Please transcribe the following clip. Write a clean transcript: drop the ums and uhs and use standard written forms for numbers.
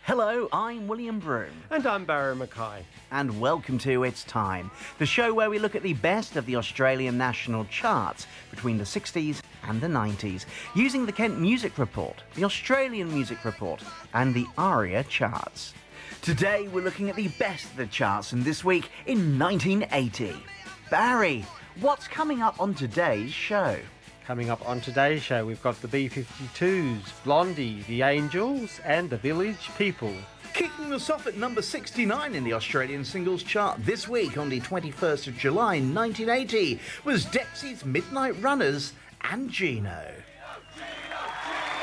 Hello, I'm William Broom. And I'm Barry Mackay. And welcome to It's Time, the show where we look at the best of the Australian national charts between the 60s and the 90s, using the Kent Music Report, the Australian Music Report, and the ARIA charts. Today we're looking at the best of the charts, and this week in 1980. Barry, what's coming up on today's show? Coming up on today's show, we've got the B-52s, Blondie, The Angels, and The Village People. Kicking us off at number 69 in the Australian singles chart this week on the 21st of July 1980 was Dexy's Midnight Runners and Gino.